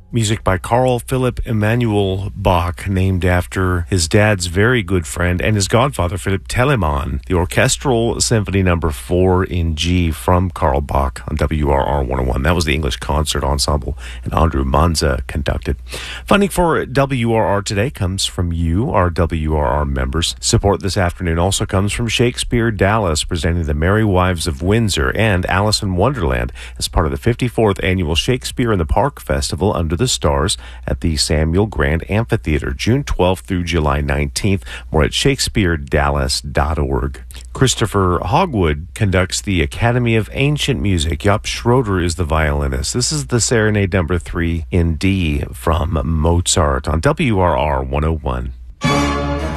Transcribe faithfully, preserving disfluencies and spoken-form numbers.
Music by Carl Philipp Emanuel Bach, named after his dad's very good friend and his godfather, Philipp Telemann. The Orchestral Symphony Number four in G from Carl Bach on W R R one oh one. That was the English Concert Ensemble, and Andrew Manza conducted. Funding for W R R today comes from you, our W R R members. Support this afternoon also comes from Shakespeare Dallas, presenting The Merry Wives of Windsor and Alice in Wonderland as part of the fifty-fourth Annual Shakespeare in the Park Festival under the Stars at the Samuel Grand Amphitheater, June twelfth through July nineteenth. More at shakespeare dallas dot org. Christopher Hogwood conducts the Academy of Ancient Music. Jaap Schroeder is the violinist. This is the Serenade Number three in D from Mozart on W R R one oh one.